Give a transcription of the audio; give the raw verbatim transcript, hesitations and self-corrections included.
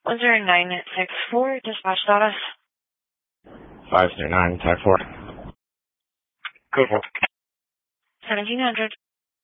one zero nine six four, dispatch status. five zero nine, type four. Go for seventeen hundred.